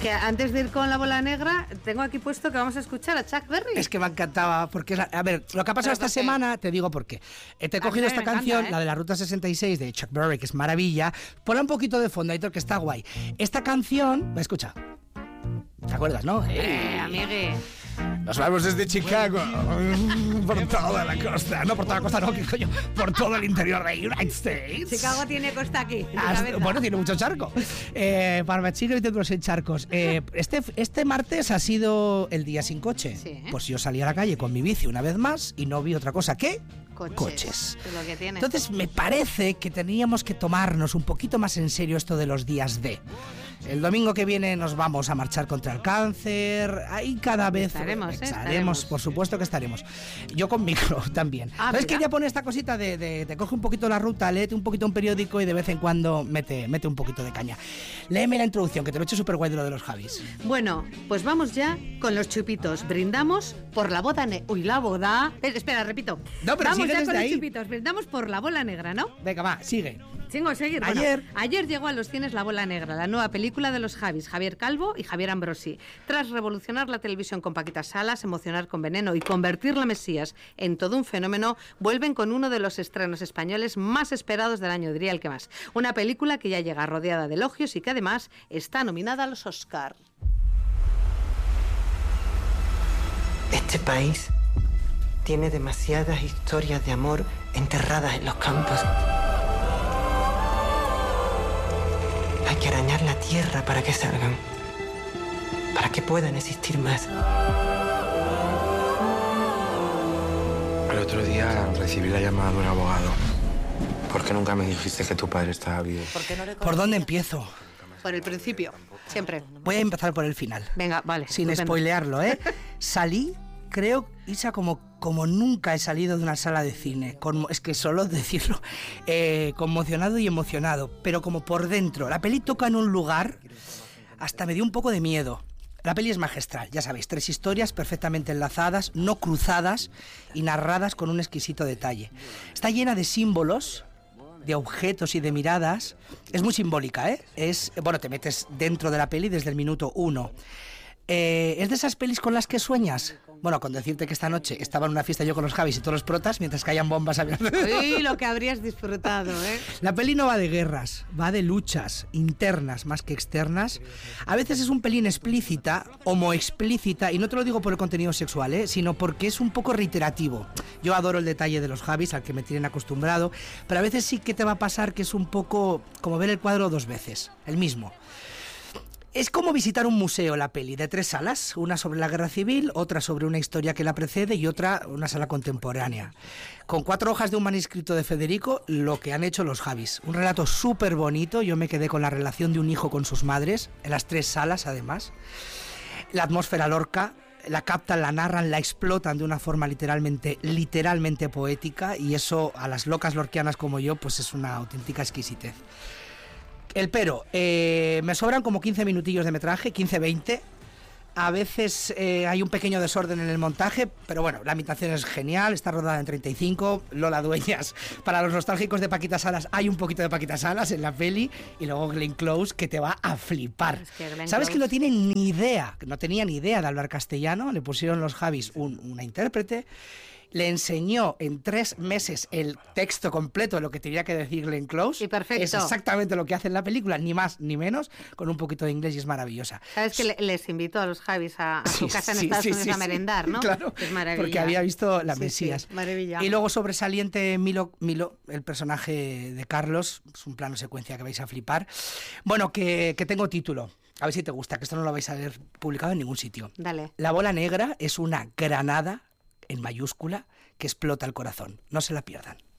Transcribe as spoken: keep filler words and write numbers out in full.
Que antes de ir con la bola negra, tengo aquí puesto que vamos a escuchar a Chuck Berry. Es que me encantaba, porque, a ver, lo que ha pasado esta semana, te digo por qué. Eh, te he cogido esta canción, encanta, ¿eh? La de la Ruta sesenta y seis de Chuck Berry, que es maravilla. Ponla un poquito de fondo, Aitor, que está guay. Esta canción, escucha. ¿Te acuerdas, no? Eh, amigue. Nos vamos desde Chicago, por toda la costa, no por toda la costa, no, que coño, por todo el interior de United States. Chicago tiene costa aquí. Hasta, bueno, tiene mucho charco. Eh, Barbachino y tendremos en charcos. Eh, este, este martes ha sido el día sin coche. Sí, ¿eh? Pues yo salí a la calle con mi bici una vez más y no vi otra cosa que coches. coches. Es lo que tiene. Entonces me parece que teníamos que tomarnos un poquito más en serio esto de los días D. El domingo que viene nos vamos a marchar contra el cáncer. Ahí cada vez estaremos, ¿eh? estaremos, estaremos. Por supuesto que estaremos. Yo con micro también. Ah, Entonces quería poner esta cosita de, de, de coge un poquito la ruta, léete un poquito un periódico y de vez en cuando mete, mete un poquito de caña. Léeme la introducción, que te lo he hecho súper guay de lo de los Javis. Bueno, pues vamos ya con los chupitos. Brindamos por la boda negra. Uy, la boda. Eh, espera, repito. No, pero vamos sigue ya desde con ahí. los chupitos. Brindamos por la bola negra, ¿no? Venga, va, sigue. Sigo a seguir. Bueno, Ayer. ayer llegó a los cines La Bola Negra, la nueva película de los Javis, Javier Calvo y Javier Ambrosi. Tras revolucionar la televisión con Paquita Salas, emocionar con Veneno y convertir la Mesías en todo un fenómeno, vuelven con uno de los estrenos españoles más esperados del año, diría el que más. Una película que ya llega rodeada de elogios y que además está nominada a los Oscar. Este país tiene demasiadas historias de amor enterradas en los campos. Hay que arañar la tierra para que salgan, para que puedan existir más. El otro día recibí la llamada de un abogado. ¿Por qué nunca me dijiste que tu padre estaba vivo? ¿Por dónde empiezo? Por el principio, siempre. Voy a empezar por el final. Venga, vale. Sin estupendo. spoilearlo, ¿eh? Salí, creo, Isa, como, como nunca he salido de una sala de cine. Con, es que solo decirlo, eh, conmocionado y emocionado, pero como por dentro. La peli toca en un lugar, hasta me dio un poco de miedo. La peli es magistral, ya sabéis, tres historias perfectamente enlazadas, no cruzadas y narradas con un exquisito detalle. Está llena de símbolos, de objetos y de miradas. Es muy simbólica, ¿eh? Es, bueno, te metes dentro de la peli desde el minuto uno. Eh, ¿Es de esas pelis con las que sueñas? Bueno, con decirte que esta noche estaba en una fiesta yo con los Javis y todos los protas mientras caían bombas. Uy, lo que habrías disfrutado, ¿eh? La peli no va de guerras, va de luchas internas más que externas. A veces es un pelín explícita, homo explícita, y no te lo digo por el contenido sexual, ¿eh? Sino porque es un poco reiterativo. Yo adoro el detalle de los Javis, al que me tienen acostumbrado, pero a veces sí que te va a pasar que es un poco como ver el cuadro dos veces, el mismo. Es como visitar un museo, la peli, de tres salas, una sobre la guerra civil, otra sobre una historia que la precede y otra una sala contemporánea. Con cuatro hojas de un manuscrito de Federico, lo que han hecho los Javis. Un relato súper bonito, yo me quedé con la relación de un hijo con sus madres, en las tres salas además. La atmósfera Lorca, la captan, la narran, la explotan de una forma literalmente, literalmente poética, y eso a las locas lorquianas como yo, pues es una auténtica exquisitez. El pero, eh, me sobran como quince minutillos de metraje, quince veinte. A veces eh, hay un pequeño desorden en el montaje, pero bueno, la imitación es genial, está rodada en treinta y cinco, Lola Dueñas. Para los nostálgicos de Paquita Salas, hay un poquito de Paquita Salas en la peli, y luego Glenn Close, que te va a flipar. Es que Glenn ¿Sabes Close... que no tienen ni idea, no tenía ni idea de hablar castellano? Le pusieron los Javis un, una intérprete. Le enseñó en tres meses el texto completo de lo que tenía que decir Glenn Close. Y perfecto. Es exactamente lo que hace en la película, ni más ni menos, con un poquito de inglés, y es maravillosa. ¿Sabes que le, les invitó a los Javis a, a su Sí, casa en sí, Estados sí, Unidos sí, a merendar, ¿no? Claro, Es maravilla. porque había visto La Sí, Mesías. sí, maravilla. Y luego sobresaliente Milo, Milo, el personaje de Carlos, es un plano secuencia que vais a flipar. Bueno, que, que tengo título. A ver si te gusta, que esto no lo vais a ver publicado en ningún sitio. Dale. La bola negra es una granada en mayúscula que explota el corazón. No se la pierdan.